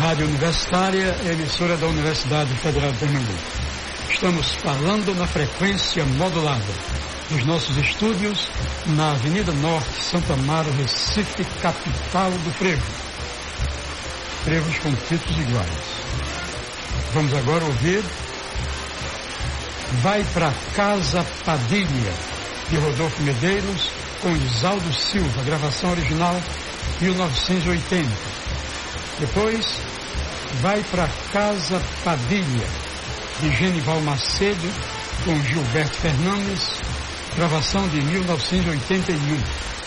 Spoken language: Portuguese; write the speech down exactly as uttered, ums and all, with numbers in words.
Rádio Universitária, emissora da Universidade Federal de Pernambuco. Estamos falando na frequência modulada dos nossos estúdios na Avenida Norte, Santo Amaro, Recife, capital do frevo. Frevos com títulos iguais. Vamos agora ouvir Vai Pra Casa Padilha, de Rodolfo Medeiros, com Isaldo Silva, gravação original mil novecentos e oitenta. Depois, Vai Pra Casa Padilha, de Genival Macedo, com Gilberto Fernandes, gravação de mil novecentos e oitenta e um.